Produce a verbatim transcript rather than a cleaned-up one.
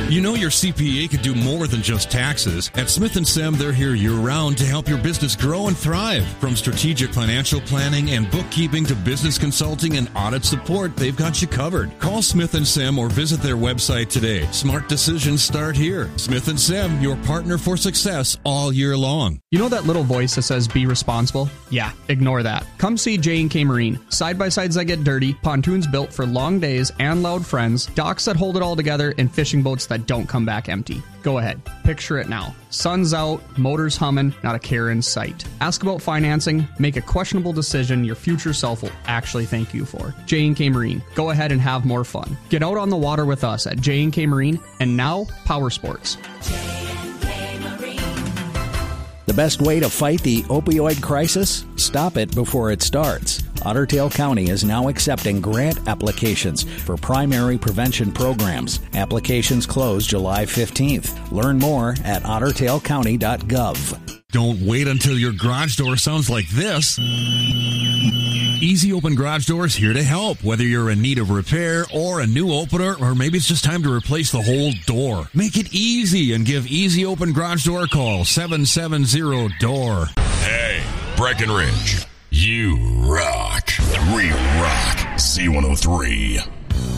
You know your C P A could do more than just taxes. At Smith and Sem, they're here year-round to help your business grow and thrive. From strategic financial planning and bookkeeping to business consulting and audit support, they've got you covered. Call Smith and Sem or visit their website today. Smart decisions start here. Smith and Sem, your partner for success all year long. You know that little voice that says be responsible? Yeah, ignore that. Come see J and K Marine. Side-by-sides that get dirty, pontoons built for long days and loud friends, docks that hold it all together, and fishing boats that don't come back empty. Go ahead. Picture it now. Sun's out, motors humming, not a care in sight. Ask about financing, make a questionable decision your future self will actually thank you for. J and K Marine. Go ahead and have more fun. Get out on the water with us at J and K Marine, and now Power Sports. The best way to fight the opioid crisis? Stop it before it starts. Otter Tail County is now accepting grant applications for primary prevention programs. Applications close July fifteenth. Learn more at otter tail county dot gov. Don't wait until your garage door sounds like this. Easy Open Garage Doors here to help. Whether you're in need of repair or a new opener, or maybe it's just time to replace the whole door. Make it easy and give Easy Open Garage Door a call. seven seven zero D O O R. Hey, Breckenridge, you rock. We rock C one oh three.